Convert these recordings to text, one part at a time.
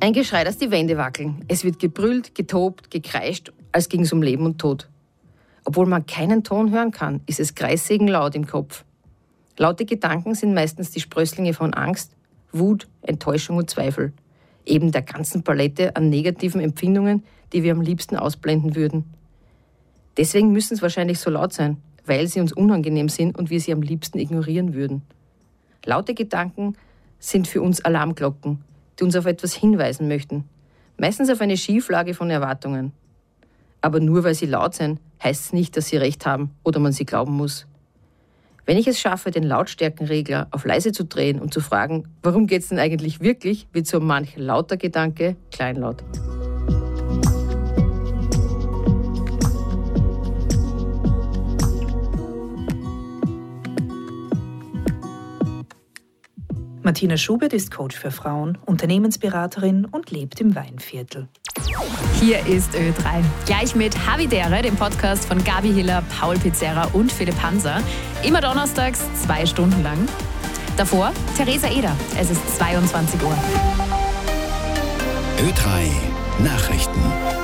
Ein Geschrei, dass die Wände wackeln. Es wird gebrüllt, getobt, gekreischt, als ging es um Leben und Tod. Obwohl man keinen Ton hören kann, ist es kreissägenlaut im Kopf. Laute Gedanken sind meistens die Sprösslinge von Angst, Wut, Enttäuschung und Zweifel. Eben der ganzen Palette an negativen Empfindungen, die wir am liebsten ausblenden würden. Deswegen müssen es wahrscheinlich so laut sein, weil sie uns unangenehm sind und wir sie am liebsten ignorieren würden. Laute Gedanken sind für uns Alarmglocken, die uns auf etwas hinweisen möchten. Meistens auf eine Schieflage von Erwartungen. Aber nur weil sie laut sind, heißt es nicht, dass sie recht haben oder man sie glauben muss. Wenn ich es schaffe, den Lautstärkenregler auf leise zu drehen und zu fragen, warum geht's denn eigentlich wirklich, wird so manch lauter Gedanke kleinlaut. Martina Schubert ist Coach für Frauen, Unternehmensberaterin und lebt im Weinviertel. Hier ist Ö3. Gleich mit Havidere, dem Podcast von Gabi Hiller, Paul Pizzerra und Philipp Hanser. Immer donnerstags 2 Stunden lang. Davor Theresa Eder. Es ist 22 Uhr. Ö3 Nachrichten.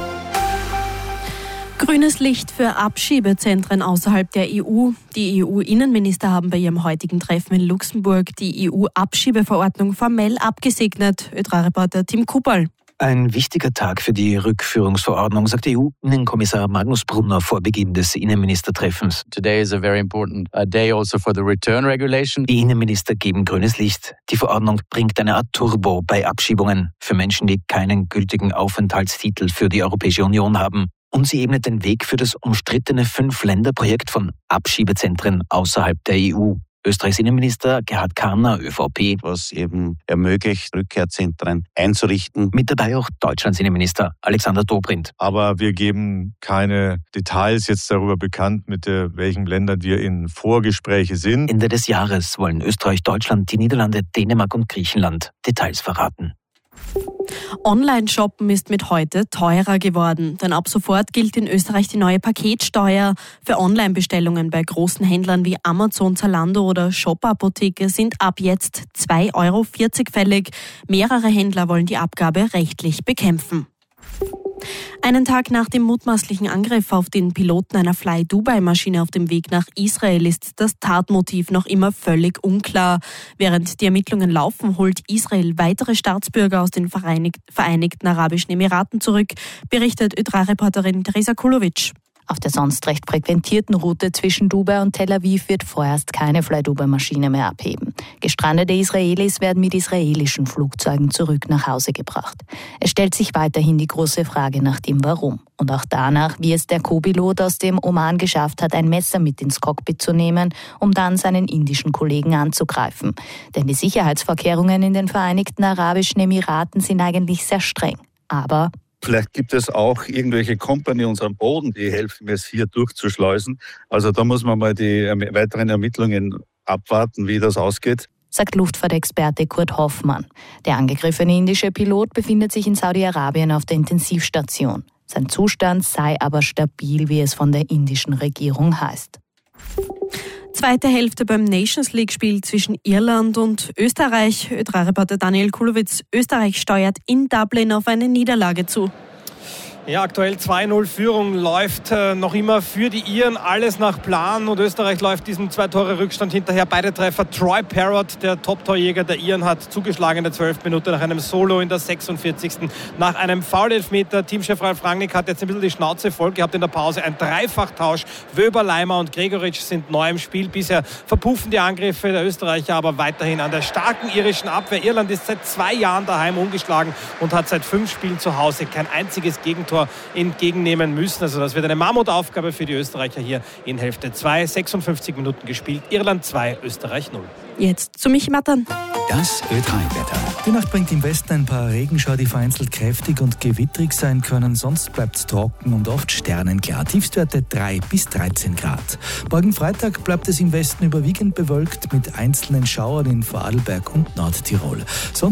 Grünes Licht für Abschiebezentren außerhalb der EU. Die EU-Innenminister haben bei ihrem heutigen Treffen in Luxemburg die EU-Abschiebeverordnung formell abgesegnet. Ö3-Reporter Tim Kuperl. Ein wichtiger Tag für die Rückführungsverordnung, sagt EU-Innenkommissar Magnus Brunner vor Beginn des Innenministertreffens. Today is a very important day also for the return regulation. Die Innenminister geben grünes Licht. Die Verordnung bringt eine Art Turbo bei Abschiebungen für Menschen, die keinen gültigen Aufenthaltstitel für die Europäische Union haben. Und sie ebnet den Weg für das umstrittene 5-Länder-Projekt von Abschiebezentren außerhalb der EU. Österreichs Innenminister Gerhard Karner, ÖVP. Was eben ermöglicht, Rückkehrzentren einzurichten. Mit dabei auch Deutschlands Innenminister Alexander Dobrindt. Aber wir geben keine Details jetzt darüber bekannt, mit welchen Ländern wir in Vorgespräche sind. Ende des Jahres wollen Österreich, Deutschland, die Niederlande, Dänemark und Griechenland Details verraten. Online-Shoppen ist mit heute teurer geworden, denn ab sofort gilt in Österreich die neue Paketsteuer. Für Online-Bestellungen bei großen Händlern wie Amazon, Zalando oder Shop-Apotheke sind ab jetzt 2,40 Euro fällig. Mehrere Händler wollen die Abgabe rechtlich bekämpfen. Einen Tag nach dem mutmaßlichen Angriff auf den Piloten einer Fly-Dubai-Maschine auf dem Weg nach Israel ist das Tatmotiv noch immer völlig unklar. Während die Ermittlungen laufen, holt Israel weitere Staatsbürger aus den Vereinigten Arabischen Emiraten zurück, berichtet Ö3-Reporterin Teresa Kulovic. Auf der sonst recht frequentierten Route zwischen Dubai und Tel Aviv wird vorerst keine Fly-Dubai-Maschine mehr abheben. Gestrandete Israelis werden mit israelischen Flugzeugen zurück nach Hause gebracht. Es stellt sich weiterhin die große Frage nach dem Warum. Und auch danach, wie es der Co-Pilot aus dem Oman geschafft hat, ein Messer mit ins Cockpit zu nehmen, um dann seinen indischen Kollegen anzugreifen. Denn die Sicherheitsvorkehrungen in den Vereinigten Arabischen Emiraten sind eigentlich sehr streng. Aber vielleicht gibt es auch irgendwelche Kompagnons am Boden, die helfen, es hier durchzuschleusen. Also da muss man mal die weiteren Ermittlungen abwarten, wie das ausgeht, sagt Luftfahrtexperte Kurt Hoffmann. Der angegriffene indische Pilot befindet sich in Saudi-Arabien auf der Intensivstation. Sein Zustand sei aber stabil, wie es von der indischen Regierung heißt. Zweite Hälfte beim Nations League-Spiel zwischen Irland und Österreich. Ö3-Reporter Daniel Kulowitz. Österreich steuert in Dublin auf eine Niederlage zu. Ja, aktuell 2-0 Führung läuft noch immer für die Iren. Alles nach Plan und Österreich läuft diesem 2-Tore-Rückstand hinterher. Beide Treffer. Troy Parrott, der Top-Torjäger der Iren, hat zugeschlagen in der 12. Minute nach einem Solo in der 46. Nach einem Foul-Elfmeter. Teamchef Ralf Rangnick hat jetzt ein bisschen die Schnauze voll gehabt in der Pause. Ein Dreifachtausch. Wöber, Leimer und Gregoritsch sind neu im Spiel. Bisher verpuffen die Angriffe der Österreicher aber weiterhin an der starken irischen Abwehr. Irland ist seit 2 Jahren daheim ungeschlagen und hat seit 5 Spielen zu Hause kein einziges Gegentor entgegennehmen müssen. Also das wird eine Mammutaufgabe für die Österreicher hier in Hälfte 2. 56 Minuten gespielt. Irland 2, Österreich 0. Jetzt zu Michi Mattern. Das Ö3-Wetter. Die Nacht bringt im Westen ein paar Regenschauer, die vereinzelt kräftig und gewittrig sein können. Sonst bleibt es trocken und oft sternenklar. Tiefstwerte 3 bis 13 Grad. Morgen Freitag bleibt es im Westen überwiegend bewölkt mit einzelnen Schauern in Vorarlberg und Nordtirol.